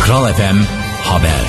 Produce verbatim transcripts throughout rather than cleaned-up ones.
Kral F M Haber.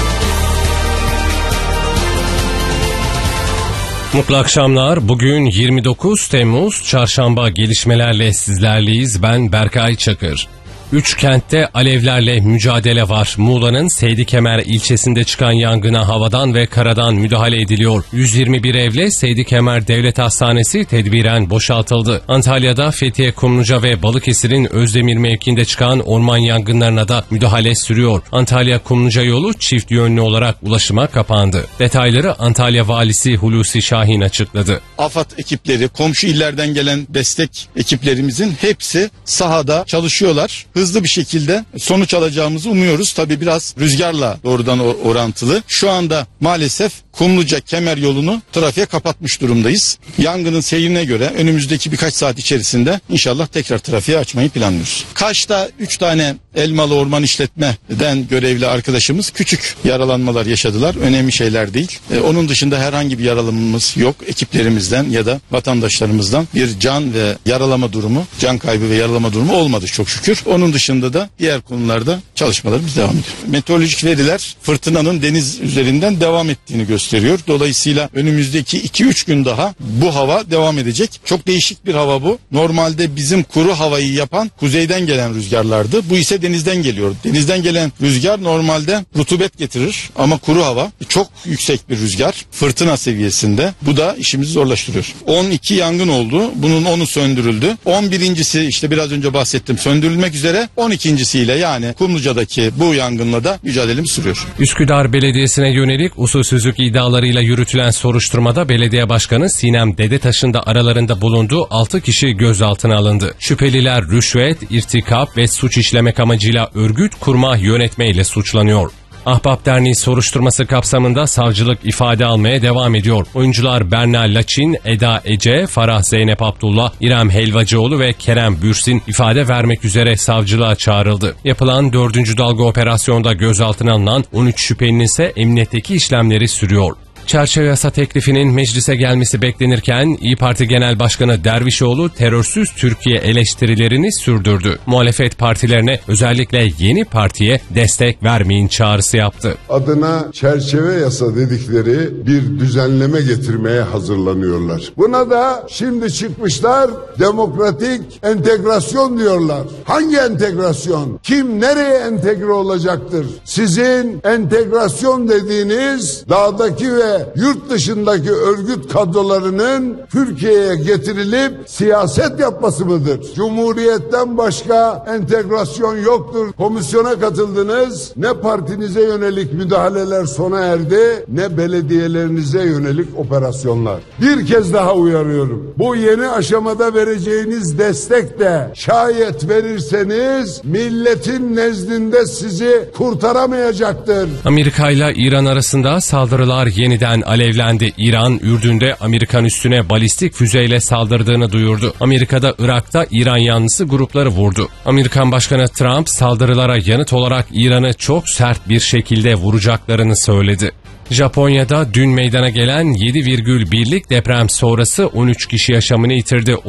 Mutlu akşamlar. Bugün yirmi dokuz Temmuz Çarşamba, gelişmelerle sizlerleyiz. Ben Berkay Çakır. Üç kentte alevlerle mücadele var. Muğla'nın Seydikemer ilçesinde çıkan yangına havadan ve karadan müdahale ediliyor. yüz yirmi bir evle Seydikemer Devlet Hastanesi tedbiren boşaltıldı. Antalya'da Fethiye, Kumluca ve Balıkesir'in Özdemir mevkiinde çıkan orman yangınlarına da müdahale sürüyor. Antalya-Kumluca yolu çift yönlü olarak ulaşıma kapandı. Detayları Antalya Valisi Hulusi Şahin açıkladı. AFAD ekipleri, komşu illerden gelen destek ekiplerimizin hepsi sahada çalışıyorlar. Hızlı bir şekilde sonuç alacağımızı umuyoruz. Tabii biraz rüzgarla doğrudan orantılı. Şu anda maalesef Kumluca Kemer yolunu trafiğe kapatmış durumdayız. Yangının seyrine göre önümüzdeki birkaç saat içerisinde inşallah tekrar trafiğe açmayı planlıyoruz. Kaş'ta üç tane Elmalı Orman İşletme'den görevli arkadaşımız küçük yaralanmalar yaşadılar. Önemli şeyler değil. Ee, onun dışında herhangi bir yaralanmamız yok. Ekiplerimizden ya da vatandaşlarımızdan bir can ve yaralama durumu, can kaybı ve yaralama durumu olmadı çok şükür. Onun dışında da diğer konularda çalışmalarımız devam ediyor. Meteorolojik veriler fırtınanın deniz üzerinden devam ettiğini gösteriyor. Dolayısıyla önümüzdeki iki üç gün daha bu hava devam edecek. Çok değişik bir hava bu. Normalde bizim kuru havayı yapan kuzeyden gelen rüzgarlardı. Bu ise denizden geliyor. Denizden gelen rüzgar normalde rutubet getirir ama kuru hava çok yüksek bir rüzgar. Fırtına seviyesinde. Bu da işimizi zorlaştırıyor. on iki yangın oldu. Bunun onu söndürüldü. on birincisi işte biraz önce bahsettim, söndürülmek üzere. on ikincisiyle yani Kumluca'daki bu yangınla da mücadelemiz sürüyor. Üsküdar Belediyesi'ne yönelik usulsüzlük iddialarıyla yürütülen soruşturmada belediye başkanı Sinem Dedetaş'ın da aralarında bulunduğu altı kişi gözaltına alındı. Şüpheliler rüşvet, irtikap ve suç işlemek amacıyla örgüt kurma, yönetmeyle suçlanıyor. Ahbap Derneği soruşturması kapsamında savcılık ifade almaya devam ediyor. Oyuncular Berna Laçin, Eda Ece, Farah Zeynep Abdullah, İrem Helvacıoğlu ve Kerem Bürsin ifade vermek üzere savcılığa çağrıldı. Yapılan dördüncü dalga operasyonda gözaltına alınan on üç şüphelinin ise emniyetteki işlemleri sürüyor. Çerçeve yasa teklifinin meclise gelmesi beklenirken İYİ Parti Genel Başkanı Dervişoğlu terörsüz Türkiye eleştirilerini sürdürdü. Muhalefet partilerine, özellikle yeni partiye destek vermeyin çağrısı yaptı. Adına çerçeve yasa dedikleri bir düzenleme getirmeye hazırlanıyorlar. Buna da şimdi çıkmışlar demokratik entegrasyon diyorlar. Hangi entegrasyon? Kim nereye entegre olacaktır? Sizin entegrasyon dediğiniz dağdaki ve yurt dışındaki örgüt kadrolarının Türkiye'ye getirilip siyaset yapması mıdır? Cumhuriyetten başka entegrasyon yoktur. Komisyona katıldınız. Ne partinize yönelik müdahaleler sona erdi, ne belediyelerinize yönelik operasyonlar. Bir kez daha uyarıyorum. Bu yeni aşamada vereceğiniz destek de şayet verirseniz milletin nezdinde sizi kurtaramayacaktır. Amerika ile İran arasında saldırılar yeniden alevlendi. İran, Ürdün'de Amerikan üssüne balistik füzeyle saldırdığını duyurdu. Amerika'da Irak'ta İran yanlısı grupları vurdu. Amerikan Başkanı Trump saldırılara yanıt olarak İran'ı çok sert bir şekilde vuracaklarını söyledi. Japonya'da dün meydana gelen yedi virgül birlik deprem sonrası on üç kişi yaşamını yitirdi.